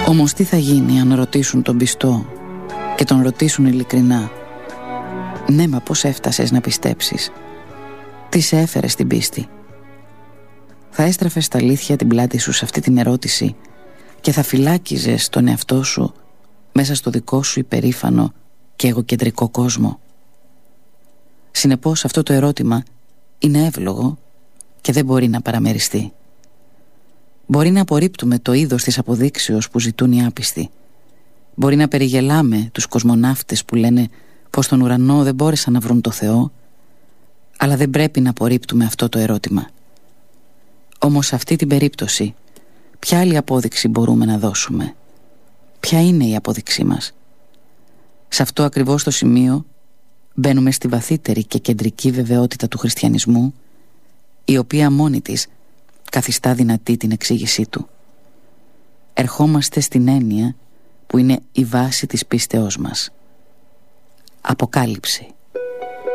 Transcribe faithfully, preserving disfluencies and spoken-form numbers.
Όμως τι θα γίνει αν ρωτήσουν τον πιστό και τον ρωτήσουν ειλικρινά: ναι, μα πώς έφτασες να πιστέψεις? Τι σε έφερε στην πίστη? Θα έστραφες στα αλήθεια την πλάτη σου σε αυτή την ερώτηση και θα φυλάκιζες τον εαυτό σου μέσα στο δικό σου υπερήφανο και εγωκεντρικό κόσμο? Συνεπώς αυτό το ερώτημα είναι εύλογο και δεν μπορεί να παραμεριστεί. Μπορεί να απορρίπτουμε το είδος της αποδείξεως που ζητούν οι άπιστοι. Μπορεί να περιγελάμε τους κοσμοναύτες που λένε πως στον ουρανό δεν μπόρεσαν να βρουν το Θεό, αλλά δεν πρέπει να απορρίπτουμε αυτό το ερώτημα. Όμως σε αυτή την περίπτωση, ποια άλλη απόδειξη μπορούμε να δώσουμε? Ποια είναι η απόδειξή μας? Σε αυτό ακριβώς το σημείο μπαίνουμε στη βαθύτερη και κεντρική βεβαιότητα του χριστιανισμού, η οποία μόνη της καθιστά δυνατή την εξήγησή του. Ερχόμαστε στην έννοια που είναι η βάση της πίστεώς μας. Αποκάλυψη.